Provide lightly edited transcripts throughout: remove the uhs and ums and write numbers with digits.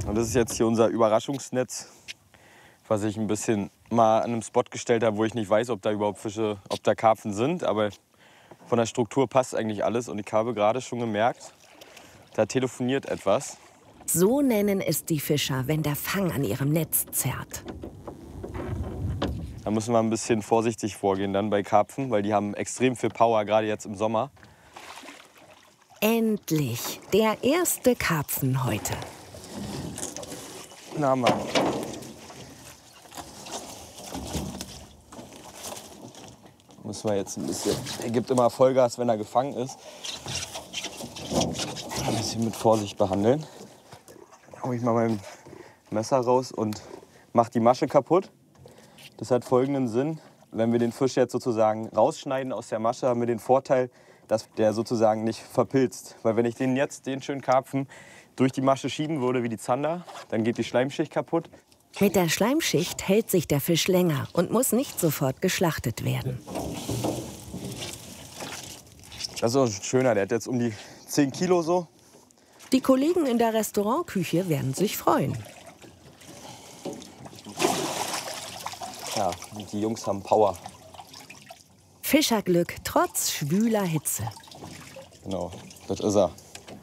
Und das ist jetzt hier unser Überraschungsnetz, was ich ein bisschen mal an einem Spot gestellt habe, wo ich nicht weiß, ob da überhaupt Fische, ob da Karpfen sind. Aber von der Struktur passt eigentlich alles. Und ich habe gerade schon gemerkt, da telefoniert etwas. So nennen es die Fischer, wenn der Fang an ihrem Netz zerrt. Da müssen wir ein bisschen vorsichtig vorgehen dann bei Karpfen, weil die haben extrem viel Power, gerade jetzt im Sommer. Endlich, der erste Karpfen heute. Na, Mann. Müssen wir jetzt ein bisschen. Er gibt immer Vollgas, wenn er gefangen ist. Ein bisschen mit Vorsicht behandeln. Hau ich mal mein Messer raus und mache die Masche kaputt. Das hat folgenden Sinn. Wenn wir den Fisch jetzt sozusagen rausschneiden aus der Masche, haben wir den Vorteil, dass der sozusagen nicht verpilzt. Weil wenn ich den schönen Karpfen durch die Masche schieben würde wie die Zander, dann geht die Schleimschicht kaputt. Mit der Schleimschicht hält sich der Fisch länger und muss nicht sofort geschlachtet werden. Das ist auch schöner, der hat jetzt um die 10 Kilo so. Die Kollegen in der Restaurantküche werden sich freuen. Ja, die Jungs haben Power. Fischerglück trotz schwüler Hitze. Genau, das ist er.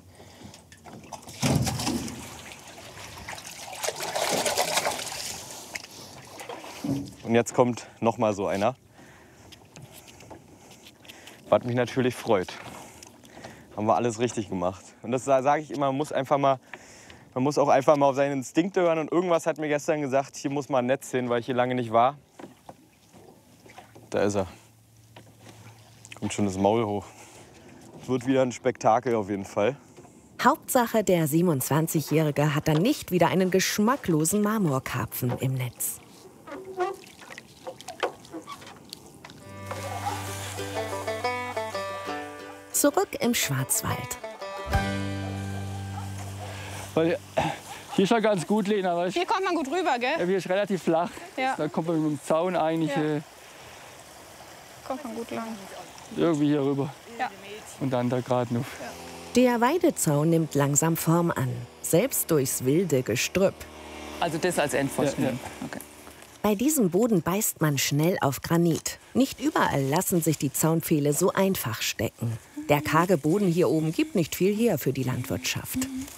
Und jetzt kommt noch mal so einer, was mich natürlich freut. Haben wir alles richtig gemacht. Und das sage ich immer, man muss auch einfach mal auf seine Instinkte hören. Und irgendwas hat mir gestern gesagt, hier muss mal ein Netz hin, weil ich hier lange nicht war. Da ist er. Kommt schon das Maul hoch. Wird wieder ein Spektakel auf jeden Fall. Hauptsache, der 27-Jährige hat dann nicht wieder einen geschmacklosen Marmorkarpfen im Netz. Zurück im Schwarzwald. Weil hier ist ja ganz gut, Lena. Weißt? Hier kommt man gut rüber, gell? Ja, hier ist relativ flach. Ja. Da kommt man mit dem Zaun eigentlich Kommt man gut lang. irgendwie hier rüber. Ja. Und dann da gerade noch. Ja. Der Weidezaun nimmt langsam Form an, selbst durchs wilde Gestrüpp. Also das als Endpfosten. Ja. Okay. Bei diesem Boden beißt man schnell auf Granit. Nicht überall lassen sich die Zaunpfähle so einfach stecken. Der karge Boden hier oben gibt nicht viel her für die Landwirtschaft.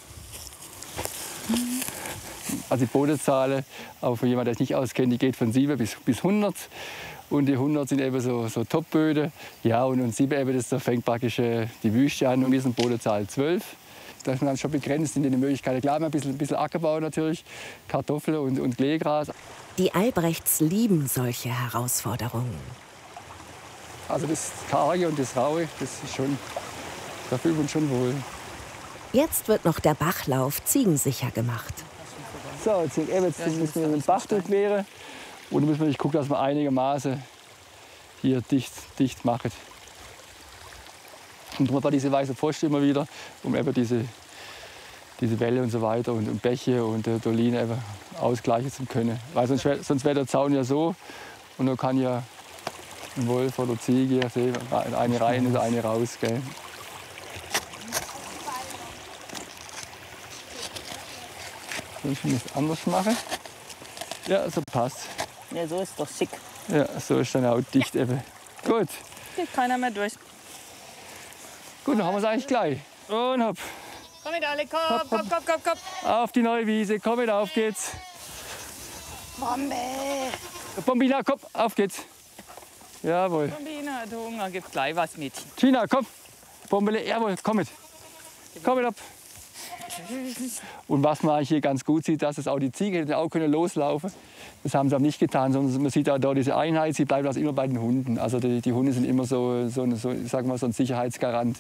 Also die Bodenzahl, auch für jemanden, der es nicht auskennt, die geht von 7 bis 100. Und die 100 sind eben so Topböden. Ja, und 7 eben, da fängt praktisch die Wüste an. Und wir sind Bodenzahl 12. Da ist man dann schon begrenzt in den Möglichkeiten. Klar, ein bisschen Ackerbau natürlich, Kartoffeln und Kleegras. Die Albrechts lieben solche Herausforderungen. Also das Karge und das Raue, das ist schon, da fühlt man schon wohl. Jetzt wird noch der Bachlauf ziegensicher gemacht. So, jetzt müssen wir den Bach durchqueren. Und dann müssen wir gucken, dass wir einigermaßen hier dicht machen. Und man braucht diese weiße Pfosten immer wieder, um eben diese Welle und so weiter und Bäche und Dolinen eben ausgleichen zu können. Weil sonst wäre der Zaun ja so und dann kann ja ein Wolf oder Ziege, eine rein und eine raus. Gell? Sonst muss ich das anders machen. Ja, so passt. Ja, so ist doch schick. Ja, so ist dann auch dicht eben. Gut. Geht keiner mehr durch. Gut, dann haben wir es eigentlich gleich. Und hopp. Komm mit alle, komm. Auf die neue Wiese, komm mit, auf geht's. Bombe. Bombina, komm, auf geht's. Jawohl. Bambina, du Hunger, gib gleich was, Mädchen. Gina, komm. Bombele, jawohl, komm mit. Komm mit ab. Und was man hier ganz gut sieht, dass es auch die Ziege hätten auch können loslaufen. Das haben sie aber nicht getan, sondern man sieht auch da diese Einheit, sie bleiben also immer bei den Hunden. Also die Hunde sind immer so ein Sicherheitsgarant.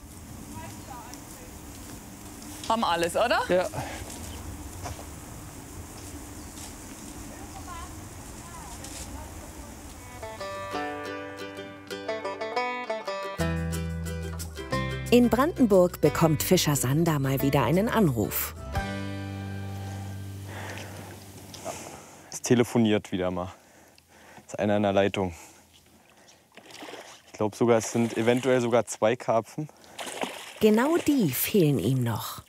Haben alles, oder? Ja. In Brandenburg bekommt Fischer Sander mal wieder einen Anruf. Es telefoniert wieder mal. Ist einer in der Leitung. Ich glaube sogar, es sind eventuell sogar 2 Karpfen. Genau die fehlen ihm noch.